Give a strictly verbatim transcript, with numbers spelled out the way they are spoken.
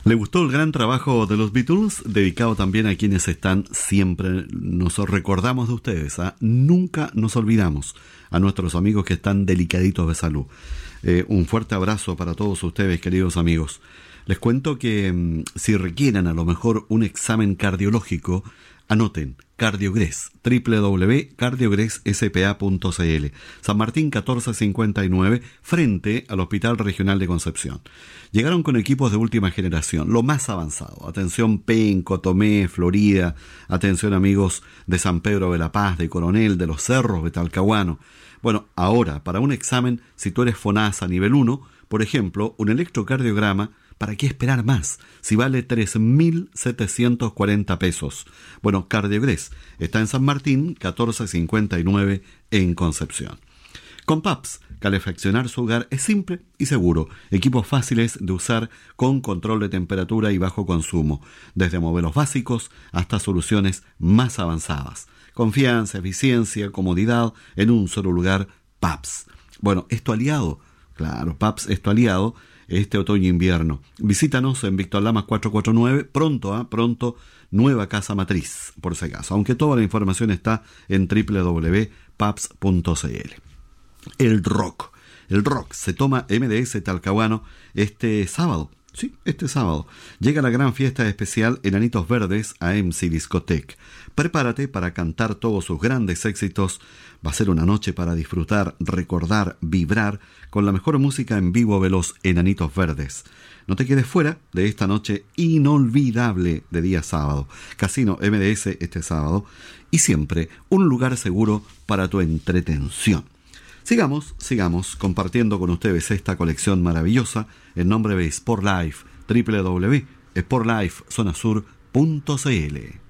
¿Le gustó el gran trabajo de los Beatles? Dedicado también a quienes están siempre. Nos recordamos de ustedes, ¿eh? Nunca nos olvidamos a nuestros amigos que están delicaditos de salud. Eh, un fuerte abrazo para todos ustedes, queridos amigos. Les cuento que mmm, si requieren a lo mejor un examen cardiológico, anoten Cardiogres, doble u doble u doble u punto cardiogres s p a punto c l, San Martín catorce cincuenta y nueve, frente al Hospital Regional de Concepción. Llegaron con equipos de última generación, lo más avanzado. Atención Penco, Tomé, Florida, atención amigos de San Pedro de la Paz, de Coronel, de Los Cerros, de Talcahuano. Bueno, ahora, para un examen, si tú eres FONASA nivel uno, por ejemplo, un electrocardiograma, ¿para qué esperar más? Si vale tres mil setecientos cuarenta pesos. Bueno, Cardiogres está en San Martín, catorce cincuenta y nueve, en Concepción. Con P A P S, calefaccionar su hogar es simple y seguro. Equipos fáciles de usar con control de temperatura y bajo consumo. Desde modelos básicos hasta soluciones más avanzadas. Confianza, eficiencia, comodidad en un solo lugar, P A P S. Bueno, ¿es tu aliado? Claro, P A P S es tu aliado este otoño-invierno. Visítanos en Víctor Lamas cuatrocientos cuarenta y nueve, pronto, ¿eh? pronto, nueva casa matriz, por si acaso, aunque toda la información está en doble u doble u doble u punto p a p s punto c l. El rock, el rock se toma M D S Talcahuano este sábado, sí, este sábado. Llega la gran fiesta especial Enanitos Verdes a M C Discotech. Prepárate para cantar todos sus grandes éxitos. Va a ser una noche para disfrutar, recordar, vibrar con la mejor música en vivo de los Enanitos Verdes. No te quedes fuera de esta noche inolvidable de día sábado. Casino M D S este sábado. Y siempre un lugar seguro para tu entretención. Sigamos, sigamos compartiendo con ustedes esta colección maravillosa en nombre de Sport Life, doble u doble u doble u punto sport life zona sur punto c l.